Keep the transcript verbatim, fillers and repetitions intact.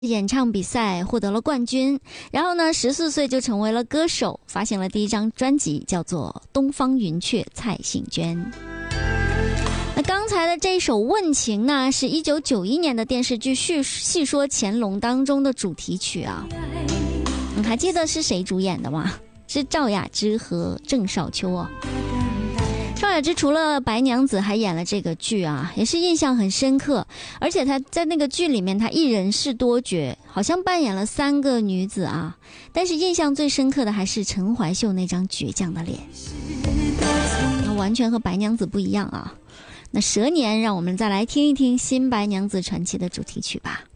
演唱比赛获得了冠军，然后呢，十四岁就成为了歌手，发行了第一张专辑，叫做《东方云雀》，蔡幸娟。那刚才的这首《问情》呢，是一九九一年的电视剧《戏说乾隆》当中的主题曲啊。你还记得是谁主演的吗？是赵雅芝和郑少秋哦。赵雅芝除了白娘子还演了这个剧啊，也是印象很深刻。而且她在那个剧里面，她一人饰多角，好像扮演了三个女子啊。但是印象最深刻的还是陈怀秀那张倔强的脸，那完全和白娘子不一样啊。那蛇年，让我们再来听一听新白娘子传奇的主题曲吧。